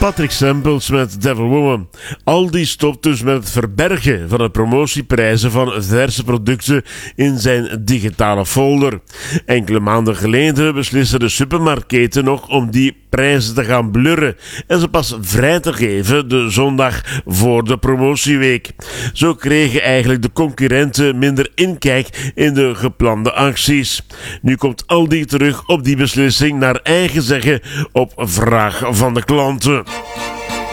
Patrick Sempels met Devil Woman. Aldi stopt dus met het verbergen van de promotieprijzen van verse producten in zijn digitale folder. Enkele maanden geleden besliste de supermarktketen nog om die prijzen te gaan blurren en ze pas vrij te geven de zondag voor de promotieweek. Zo kregen eigenlijk de concurrenten minder inkijk in de geplande acties. Nu komt Aldi terug op die beslissing naar eigen zeggen op vraag van de klanten.